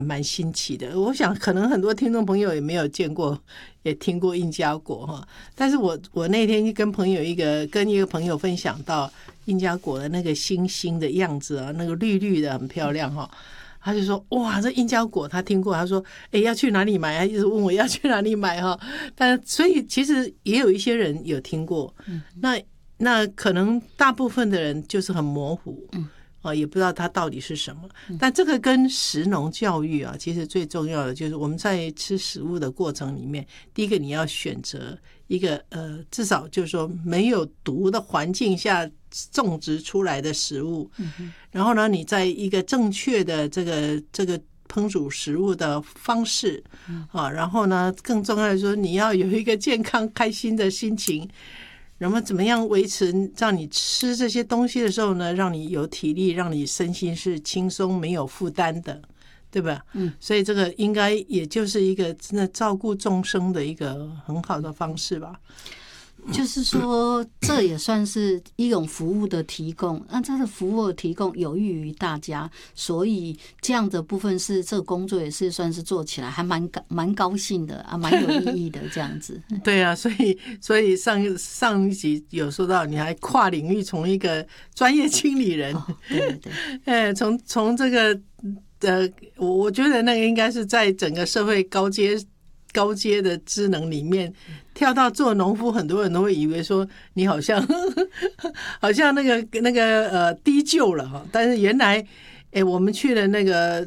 蛮新奇的。我想可能很多听众朋友也没有见过，也听过印加果哈。但是我那天跟一个朋友分享到印加果的那个星星的样子啊，那个绿绿的很漂亮哈。他就说哇，这印加果他听过，他说要去哪里买，他一直问我要去哪里买哈。但所以其实也有一些人有听过，那可能大部分的人就是很模糊，也不知道它到底是什么。但这个跟食农教育啊，其实最重要的就是我们在吃食物的过程里面，第一个你要选择一个至少就是说没有毒的环境下种植出来的食物，然后呢，你在一个正确的这个烹煮食物的方式然后呢，更重要的说你要有一个健康开心的心情。然后怎么样维持让你吃这些东西的时候呢，让你有体力，让你身心是轻松没有负担的，对吧？所以这个应该也就是一个真的照顾众生的一个很好的方式吧。 就是说这也算是一种服务的提供，那这个服务的提供有益于大家，所以这样的部分是这个工作也是算是做起来还蛮高兴的啊，蛮有意义的这样子。 对啊，所以上一集有说到你还跨领域，从一个专业经理人， 对对， 从这个我觉得那个应该是在整个社会高阶的职能里面跳到做农夫，很多人都会以为说你好像那个低就了哈，但是原来我们去了那个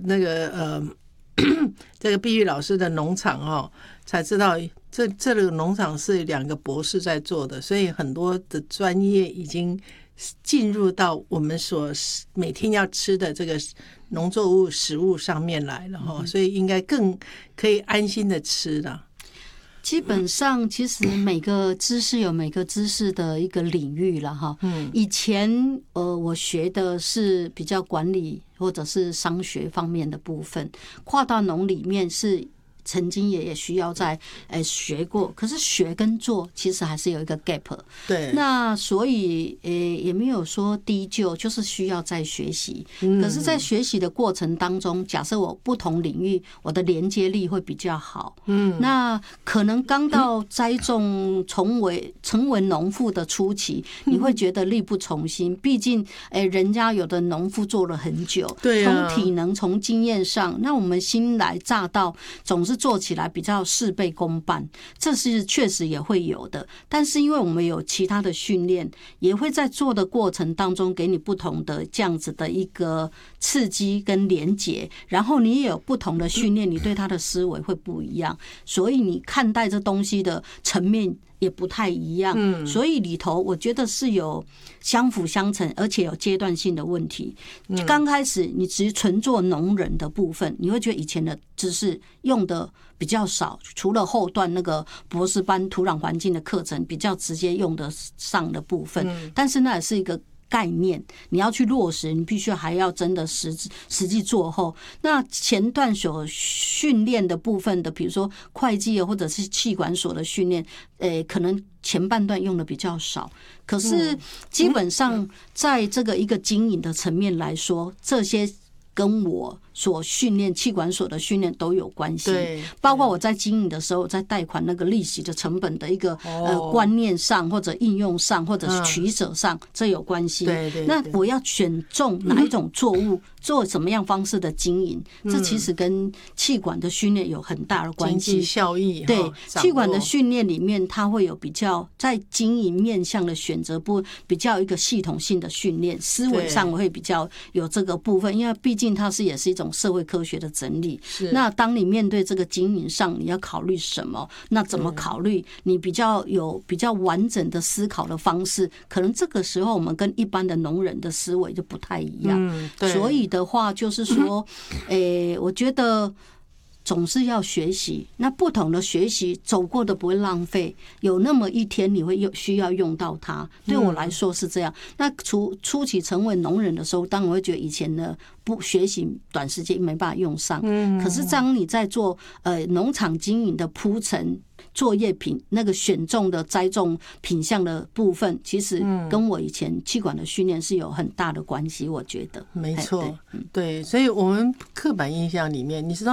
这个碧玉老师的农场才知道这个农场是2个博士在做的，所以很多的专业已经进入到我们所每天要吃的这个农作物食物上面来了哈，所以应该更可以安心的吃了。 基本上其实每个知识有每个知识的一个领域了哈。以前我学的是比较管理或者是商学方面的部分，跨到农里面是曾经也需要在学过，可是学跟做其实还是有一个 gap。 对， 那所以也没有说低就，就是需要再学习。可是，在学习的过程当中，假设我不同领域，我的连接力会比较好。那可能刚到栽种成为农妇的初期，你会觉得力不从心，毕竟人家有的农夫做了很久， 对啊， 从体能从经验上，那我们新来乍到总是做起来比较事倍功半，这是确实也会有的。但是因为我们有其他的训练，也会在做的过程当中给你不同的这样子的一个刺激跟连结，然后你也有不同的训练，你对他的思维会不一样，所以你看待这东西的层面也不太一样。所以里头我觉得是有相辅相成，而且有阶段性的问题。刚开始你只纯做农人的部分，你会觉得以前的知识用的比较少，除了后段那个博士班土壤环境的课程比较直接用得上的部分，但是那也是一个概念，你要去落实，你必须还要真的实际做后。那前段所训练的部分的，比如说会计或者是企管所的训练，可能前半段用的比较少。可是基本上在这个一个经营的层面来说，这些跟我所训练企管所的训练都有关系，包括我在经营的时候，在贷款那个利息的成本的一个观念上，或者应用上，或者是取舍上，这有关系。那我要选中哪一种作物，做什么样方式的经营，这其实跟企管的训练有很大的关系。 经济效益， 对，企管的训练里面，它会有比较在经营面向的选择部比较一个系统性的训练，思维上会比较有这个部分，因为毕竟它也是一种社会科学的整理。那当你面对这个经营上，你要考虑什么？那怎么考虑？你比较完整的思考的方式，可能这个时候我们跟一般的农人的思维就不太一样。所以的话，就是说，我觉得总是要学习，那不同的学习走过的不会浪费，有那么一天你会需要用到它。对我来说是这样。那初期成为农人的时候，当然会觉得以前的不学习短时间没办法用上。可是当你在做农场经营的铺陈， 作业品那个选中的栽种品项的部分，其实跟我以前气管的训练是有很大的关系，我觉得。 没错，对，所以我们刻板印象里面，你知道